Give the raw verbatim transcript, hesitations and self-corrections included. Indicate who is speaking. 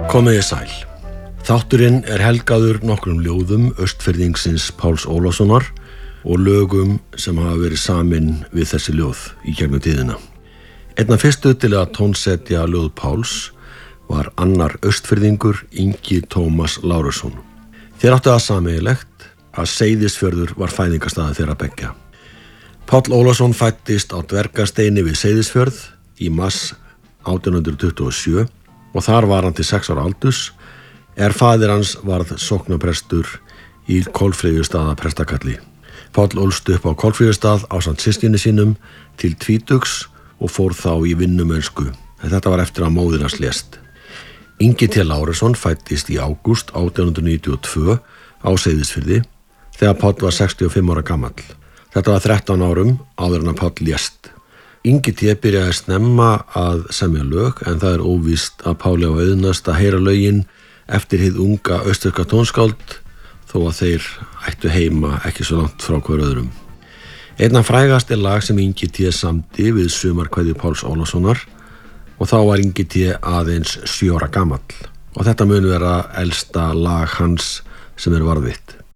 Speaker 1: Komiði sæl. Þátturinn er helgaður nokkrum ljóðum Austfirðingsins Páls Ólafssonar og lögum sem hafa verið samin við þessi ljóð í gegnum tíðina. Einna fyrstu til að tónsetja ljóð Páls var annar Austfirðingur, Ingi Tómas Lárusson. Þeir áttu það sameiginlegt að Seyðisfjörður var fæðingarstaður þeirra beggja. Páll Ólafsson fæddist á Dvergasteini við Seyðisfjörð í mars átján hundruð tuttugu og sjö og þar var hann til sex ára aldurs er faðir hans varð sóknarprestur í Kolfreyjustað prestakalli. Páll ólst upp á Kolfreyjustað ásamt systkini sínum til tvítugs og fór þá í vinnumennsku. Þetta var eftir að móðir hans lést. Ingi T. Lárusson fæddist í ágúst átján hundruð níutíu og tvö á Seyðisfirði þegar Páll var sextíu og fimm ára gamall. Þetta var þrettán árum áður en að Páll lést. Ingi T. byrjaði snemma að semja lög en það er óvíst að Páli á auðnast að heyra lögin eftir hið unga austfirska tónskáld þó að þeir ættu heima ekki svo langt frá hver öðrum. Einna frægast er lag sem Ingi T. samdi við sumarkveðju Páls Ólafssonar og þá var Ingi T. aðeins sjö ára gamall og þetta mun vera elsta lag hans sem er varðveitt.